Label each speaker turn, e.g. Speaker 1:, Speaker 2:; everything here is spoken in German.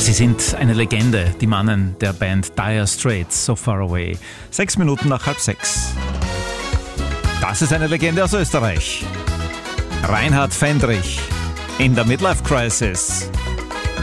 Speaker 1: Sie sind eine Legende, die Mannen der Band Dire Straits, So Far Away. 6 Minuten nach 5:30. Das ist eine Legende aus Österreich. Reinhard Fendrich in der Midlife Crisis.